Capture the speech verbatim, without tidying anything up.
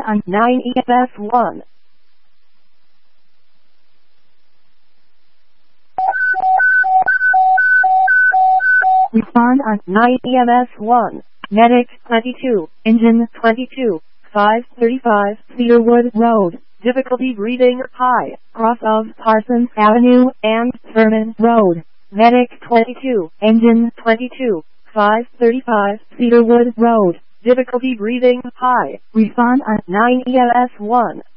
on nine E F F one. Respond on nine E M S one. Medic twenty-two, engine twenty-two, five thirty-five, Cedarwood Road. Difficulty breathing high, cross of Parsons Avenue and Thurman Road. Medic twenty-two, engine twenty-two, five thirty-five, Cedarwood Road. Difficulty breathing high. Respond on nine E M S one.